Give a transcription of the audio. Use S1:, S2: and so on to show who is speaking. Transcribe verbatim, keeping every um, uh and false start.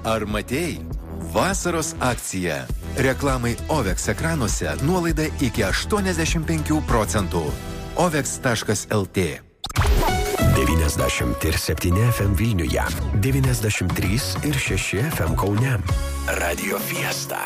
S1: Ar matei? Vasaros akcija. Reklamai Ovex ekranuose nuolaida iki aštuoniasdešimt penkių procentų. ovex taškas lt.
S2: devyniasdešimt septyni F M Vilniuje, devyniasdešimt trys ir šeši F M Kaune. Radio Fiesta.